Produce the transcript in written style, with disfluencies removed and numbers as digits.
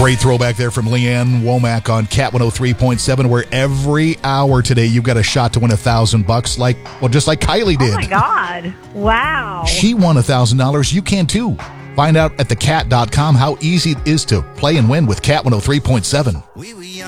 Great throwback there from Leanne Womack on Cat 103.7, where every hour today you've got a shot to win $1,000, just like Kylie did. Oh, my God. Wow. She won $1,000. You can, too. Find out at thecat.com how easy it is to play and win with Cat 103.7.